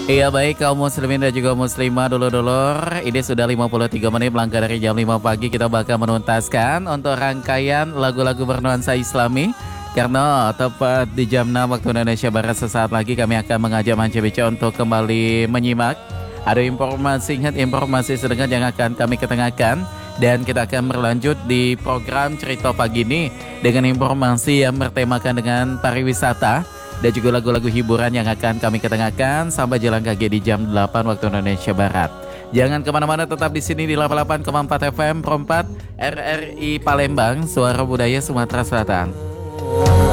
Iya baik kaum muslimin dan juga muslimah dulur-dulur. Ini sudah 53 menit melangkah dari jam 5 pagi. Kita bakal menuntaskan untuk rangkaian lagu-lagu bernuansa Islami. Karena tepat di jam 6 waktu Indonesia Barat sesaat lagi kami akan mengajak Manca Bica untuk kembali menyimak. Ada informasi ingat informasi sedengar yang akan kami ketengahkan. Dan kita akan berlanjut di program Cerita Pagi ini dengan informasi yang bertemakan dengan pariwisata dan juga lagu-lagu hiburan yang akan kami ketengahkan sampai jalan kaki di jam 8 waktu Indonesia Barat. Jangan kemana-mana, tetap di sini di 88,4 FM Pro 4 RRI Palembang, Suara Budaya Sumatera Selatan.